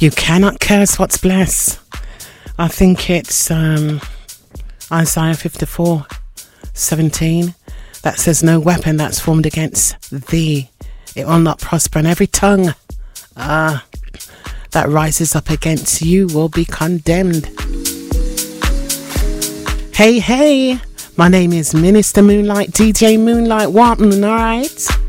You cannot curse what's blessed. I think it's Isaiah 54:17 that says, no weapon that's formed against thee, it will not prosper, and every tongue that rises up against you will be condemned. Hey, my name is Minister Moonlight, DJ Moonlight Walton, alright?